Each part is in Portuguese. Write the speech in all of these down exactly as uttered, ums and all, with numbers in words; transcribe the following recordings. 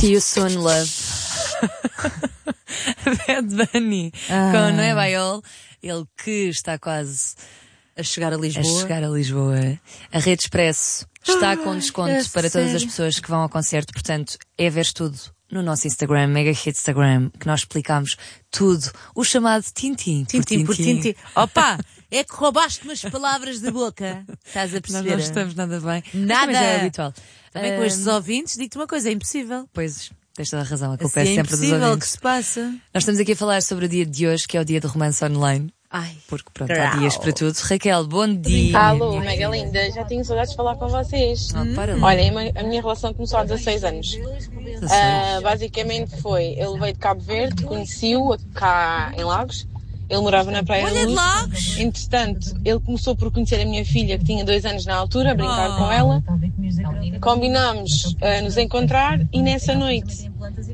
See you soon, love. Bad Bunny ah. com Noé Baiol, ele que está quase a chegar a Lisboa. A chegar a Lisboa. A Rede Expresso está com desconto é para sério? todas as pessoas que vão ao concerto, portanto, é ver tudo no nosso Instagram, Mega Hit Instagram, que nós explicamos tudo. O chamado Tintim. Tintim por Tintim. Opa! É que roubaste-me as palavras da boca. Estás a perceber? Nós não estamos nada bem. Nada. Mas é habitual. Também com estes ouvintes, digo-te uma coisa, é impossível. Pois, tens toda a razão, a culpa assim é sempre é dos ouvintes. que se passa. Nós estamos aqui a falar sobre o dia de hoje, que é o dia do romance online. Ai, porque pronto, há dias para tudo. Raquel, bom dia. Alô, Mega Linda, já tenho saudades de falar com vocês. Não, para lá. Olha, a minha relação começou há dezasseis anos. Uh, basicamente foi, ele veio de Cabo Verde, conheci-o cá em Lagos. Ele morava na Praia Olha, da Luz. Lagos. Entretanto, ele começou por conhecer a minha filha, que tinha dois anos na altura, a brincar oh. com ela. Combinámos uh, nos encontrar e nessa noite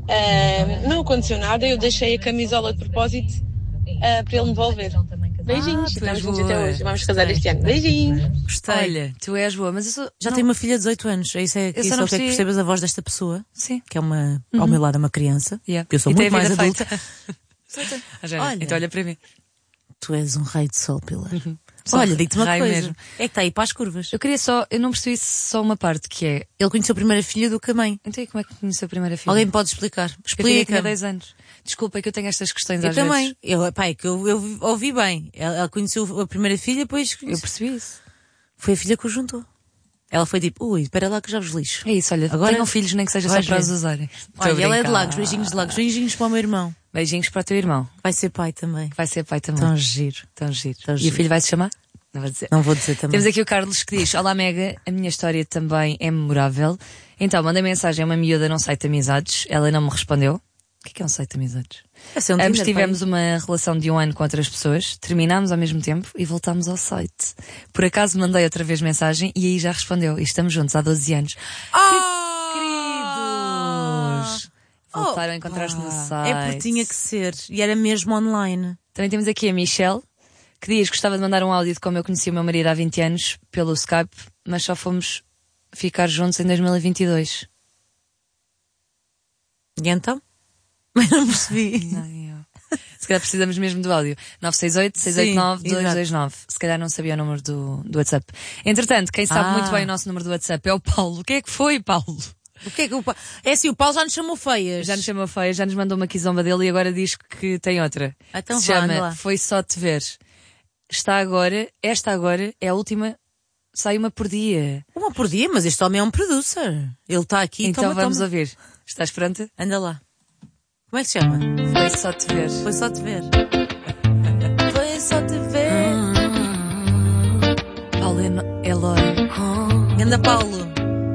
uh, não aconteceu nada. Eu deixei a camisola de propósito uh, para ele me devolver. Beijinhos, ah, estamos juntos até hoje. Vamos casar este ano. Beijinhos. Gostei. Olha, tu és boa, mas eu sou... Já não... tenho uma filha de dezoito anos. É isso, é, eu isso não é o que é que percebes a voz desta pessoa. Sim. Que é uma, uhum. ao meu lado é uma criança. Yeah. Que eu sou e muito mais adulta. ah, olha, então olha para mim. Tu és um raio de sol, Pilar. Uhum. Olha, digo-te uma coisa. Mesmo. É que está aí para as curvas. Eu queria só, eu não percebi só uma parte, que é... Ele conheceu a primeira filha do que a mãe. Então e como é que conheceu a primeira filha? Alguém pode explicar? Explica. Eu tinha dez anos. Desculpa, é que eu tenho estas questões eu às também. vezes. Eu também. Pai, que eu, eu ouvi bem. Ela, ela conheceu a primeira filha, depois... Conheceu. Eu percebi isso. Foi a filha que o juntou. Ela foi tipo, ui, espera lá que já vos lixo. É isso, olha, agora tenham filhos, nem que seja só para os usarem. Olha, ela é de Lagos, beijinhos de Lagos, beijinhos para o meu irmão. Beijinhos para o teu irmão. Vai ser pai também. Vai ser pai também. Tão giro. Tão giro. Tão e giro. o filho vai se chamar? Não vou dizer. Não vou dizer também. Temos aqui o Carlos que diz, olá Mega, a minha história também é memorável. Então, mandei mensagem a uma miúda num site de amizades, ela não me respondeu. O que é, que é um site de amizades? É um Ambos Tinder, tivemos pai. uma relação de um ano com outras pessoas, terminámos ao mesmo tempo e voltámos ao site. Por acaso mandei outra vez mensagem e aí já respondeu. E estamos juntos há doze anos. Oh! Que queridos! Voltaram oh, a encontrar-se no site. É porque tinha que ser. E era mesmo online. Também temos aqui a Michelle, que diz que gostava de mandar um áudio de como eu conheci o meu marido há vinte anos pelo Skype, mas só fomos ficar juntos em dois mil e vinte e dois. E então? Mas não percebi. Não, eu. Se calhar precisamos mesmo do áudio. nove seis oito, seis oito nove, dois dois nove. Se calhar não sabia o número do, do WhatsApp. Entretanto, quem sabe ah. muito bem o nosso número do WhatsApp é o Paulo. O que é que foi, Paulo? O que é que o Paulo... É assim, o Paulo já nos chamou feias. Já nos chamou feias, já nos mandou uma quizomba dele e agora diz que tem outra. Então se vá, chama lá. Foi Só Te Ver. Está agora, esta agora é a última, sai uma por dia. Uma por dia? Mas este homem é um producer. Ele está aqui. Então toma, vamos toma. ouvir. Estás pronta? Anda lá. Como é que se chama? Foi Só Te Ver. Foi Só Te Ver. Foi Só Te Ver. Paulo Eloy. Anda, Paulo.